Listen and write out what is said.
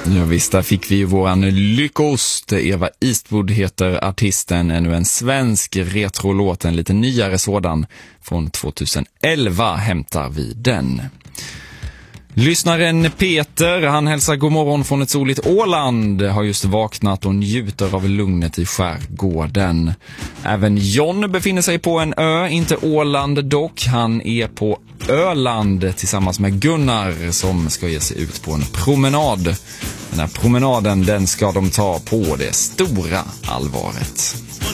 Ja, visst, där fick vi ju våran lyckost. Eva Eastwood heter artisten, ännu en svensk retrolåt, en lite nyare sådan. Från 2011 hämtar vi den. Lyssnaren Peter, han hälsar god morgon från ett soligt Åland, har just vaknat och njuter av lugnet i skärgården. Även John befinner sig på en ö, inte Åland dock. Han är på Öland tillsammans med Gunnar som ska ge sig ut på en promenad. Den här promenaden, den ska de ta på det stora allvaret.